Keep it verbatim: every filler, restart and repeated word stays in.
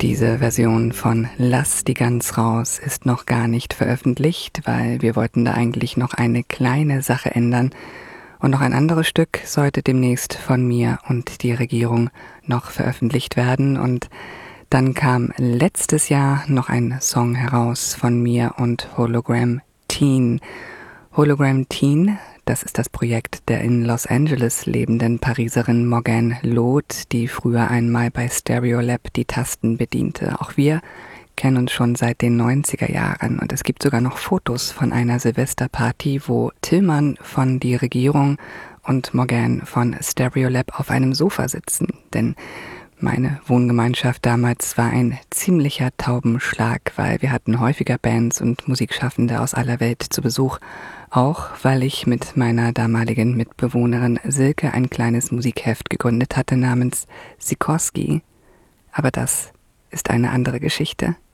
Diese Version von Lass die Gans raus ist noch gar nicht veröffentlicht, weil wir wollten da eigentlich noch eine kleine Sache ändern. Und noch ein anderes Stück sollte demnächst von mir und die Regierung noch veröffentlicht werden. Und dann kam letztes Jahr noch ein Song heraus von mir und Hologram Teen. Hologram Teen, das ist das Projekt der in Los Angeles lebenden Pariserin Morgane Loth, die früher einmal bei Stereolab die Tasten bediente. Auch wir kennen uns schon seit den neunziger Jahren und es gibt sogar noch Fotos von einer Silvesterparty, wo Tillmann von die Regierung und Morgane von Stereolab auf einem Sofa sitzen. Denn meine Wohngemeinschaft damals war ein ziemlicher Taubenschlag, weil wir hatten häufiger Bands und Musikschaffende aus aller Welt zu Besuch. Auch weil ich mit meiner damaligen Mitbewohnerin Silke ein kleines Musikheft gegründet hatte namens Sikorski. Aber das ist eine andere Geschichte.